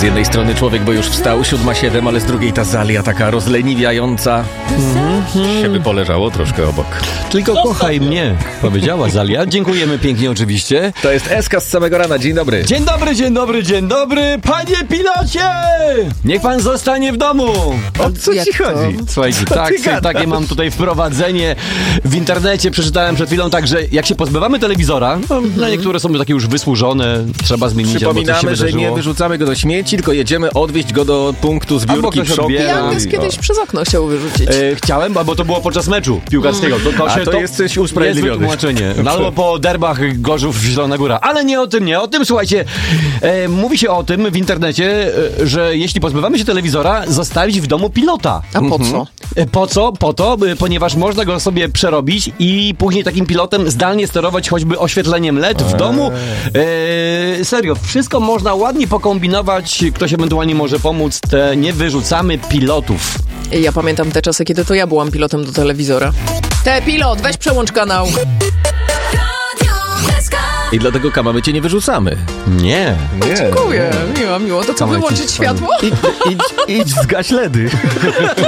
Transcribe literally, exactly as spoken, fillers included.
jednej strony człowiek, bo już wstał, siódma siedem, ale z drugiej ta Zalia taka rozleniwiająca. Mm-hmm. Się by poleżało troszkę obok. Tylko kochaj mnie, powiedziała Zalia. Dziękujemy pięknie oczywiście. To jest Eska z samego rana. Dzień dobry. Dzień dobry, dzień dobry, dzień dobry, panie pilocie! Niech pan zostanie w domu. O co Jak ci to? chodzi? Słuchajcie, Co tak, ty gadasz? takie mam tutaj wprowadzenie w internecie, przeczytałem przed chwilą, także jak się pozbywamy telewizora, no, no niektóre są takie już wysłużone, trzeba zmienić, albo coś się Przypominamy, że wydarzyło. nie wyrzucamy go do śmieci, tylko jedziemy odwieźć go do punktu Albo zbiórki ktoś w szopie. odbiera. Janges I- kiedyś o. przez okno chciał wyrzucić. E, chciałem, bo to było podczas meczu piłkarskiego. To, to, A się, to jesteś usprawiedliwiony. Jest wytłumaczenie. No, albo po derbach Gorzów, Zielona Góra. Ale nie o tym, nie o tym. Słuchajcie, e, mówi się o tym w internecie, e, że jeśli pozbywamy się telewizora, zostawić w domu pilota. A po co? E, Po co? Po to, by, ponieważ można go sobie przerobić i później takim pilotem zdalnie sterować choćby oświetleniem L E D w domu. E, serio, wszystko można ładnie pokombinować. Ktoś ewentualnie może pomóc. Te nie wyrzucamy pilotów. Ja pamiętam te czasy, kiedy to ja byłam pilotem do telewizora. Te pilot, weź przełącz kanał. I dlatego Kama, my cię nie wyrzucamy. Nie. Nie. Dziękuję, miło, miło. To co, Sama wyłączyć jakiś światło? Idź, idź, idź zgaś ledy.